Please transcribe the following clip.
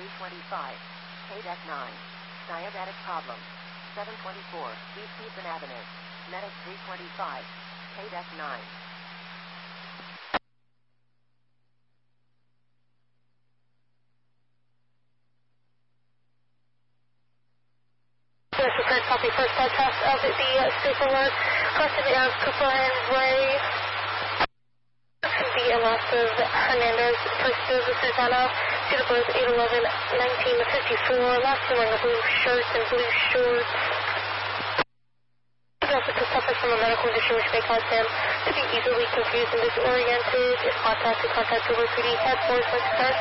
325, KDEC 9. Diabetic problem. 724, East Houston Avenue. Medic 325, KDEC 9. Yes, the current copy first broadcast of the State Alert. Question of Cooper and Ray. The loss of Hernandez, first of Susana. Date of birth 8/11/1954. Last name wearing a blue shirt and blue shorts. He also suffers from a medical condition which may cause him to be easily confused and disoriented. If contact, to contact over 3D head force, let's start.